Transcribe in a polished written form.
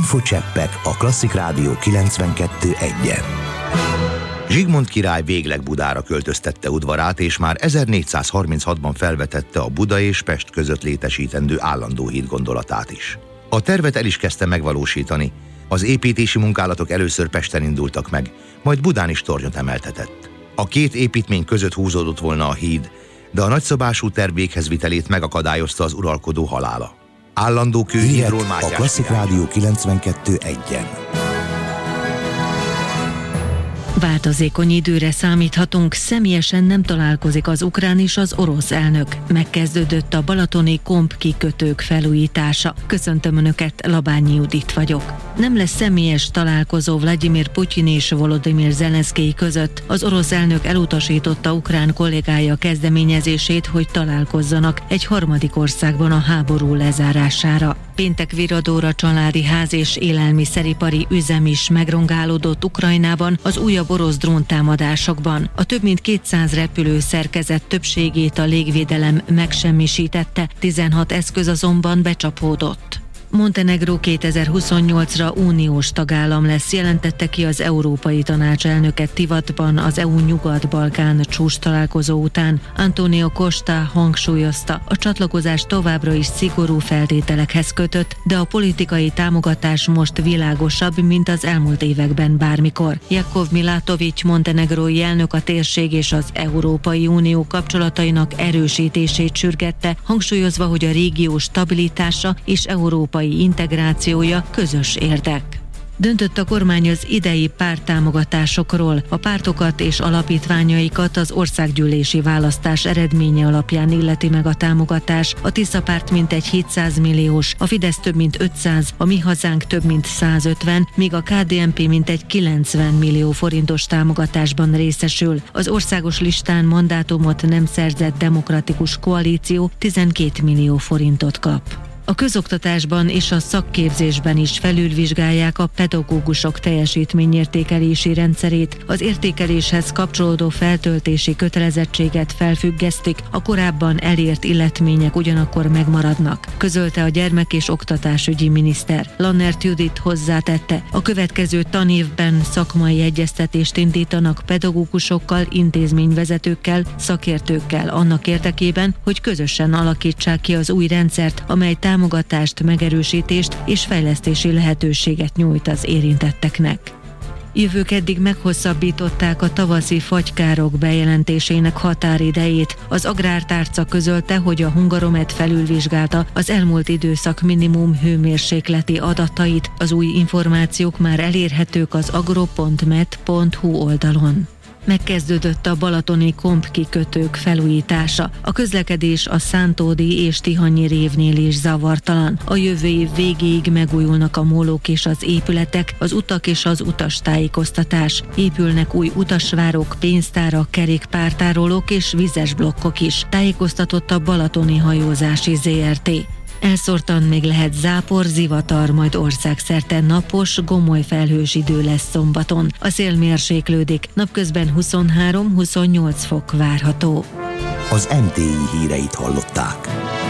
Infocseppek a Klasszik Rádió 92.1-en. Zsigmond király végleg Budára költöztette udvarát, és már 1436-ban felvetette a Buda és Pest között létesítendő állandó híd gondolatát is. A tervet el is kezdte megvalósítani. Az építési munkálatok először Pesten indultak meg, majd Budán is tornyot emeltetett. A két építmény között húzódott volna a híd, de a nagyszabású terv véghezvitelét megakadályozta az uralkodó halála. Állandó kőhídról Mátyás a Klasszik Rádió 92.1-en. Változékony időre számíthatunk, személyesen nem találkozik az ukrán és az orosz elnök. Megkezdődött a balatoni komp kikötők felújítása. Köszöntöm Önöket, Labányi Judit vagyok. Nem lesz személyes találkozó Vladimir Putyin és Volodymyr Zelenszkij között. Az orosz elnök elutasította ukrán kollégája kezdeményezését, hogy találkozzanak egy harmadik országban a háború lezárására. Péntek viradóra családi ház és élelmiszeripari üzem is megrongálódott Ukrajnában az újabb orosz dróntámadásokban. A több mint 200 repülő szerkezet többségét a légvédelem megsemmisítette, 16 eszköz azonban becsapódott. Montenegró 2028-ra uniós tagállam lesz, jelentette ki az Európai Tanács elnöke Tivatban az EU Nyugat-Balkán csúcs találkozó után. Antonio Costa hangsúlyozta, a csatlakozás továbbra is szigorú feltételekhez kötött, de a politikai támogatás most világosabb, mint az elmúlt években bármikor. Jakov Milatović montenegrói elnök a térség és az Európai Unió kapcsolatainak erősítését sürgette, hangsúlyozva, hogy a régió stabilitása és európai integrációja közös érdek. Döntött a kormány az idei párttámogatásokról. A pártokat és alapítványaikat az országgyűlési választás eredménye alapján illeti meg a támogatás. A Tisza párt mintegy 700 milliós, a Fidesz több mint 500, a Mi Hazánk több mint 150, míg a KDNP mintegy 90 millió forintos támogatásban részesül. Az országos listán mandátumot nem szerzett Demokratikus Koalíció 12 millió forintot kap. A közoktatásban és a szakképzésben is felülvizsgálják a pedagógusok teljesítményértékelési rendszerét. Az értékeléshez kapcsolódó feltöltési kötelezettséget felfüggesztik, a korábban elért illetmények ugyanakkor megmaradnak, közölte a gyermek- és oktatásügyi miniszter. Lannert Judit hozzátette, a következő tanévben szakmai egyeztetést indítanak pedagógusokkal, intézményvezetőkkel, szakértőkkel annak érdekében, hogy közösen alakítsák ki az új rendszert, amely támogatást, megerősítést és fejlesztési lehetőséget nyújt az érintetteknek. Jövő keddig meghosszabbították a tavaszi fagykárok bejelentésének határidejét. Az Agrártárca közölte, hogy a Hungaromet felülvizsgálta az elmúlt időszak minimum hőmérsékleti adatait. Az új információk már elérhetők az agro.met.hu oldalon. Megkezdődött a balatoni komp kikötők felújítása. A közlekedés a Szántódi és Tihanyi révnél is zavartalan. A jövő év végéig megújulnak a mólók és az épületek, az utak és az utastájékoztatás. Épülnek új utasvárok, pénztárak, kerékpártárolók és vizes blokkok is, tájékoztatott a Balatoni Hajózási Zrt. Elszórtan még lehet zápor, zivatar, majd országszerte napos, gomoly felhős idő lesz szombaton. A szél mérséklődik, napközben 23-28 fok várható. Az MTI híreit hallották.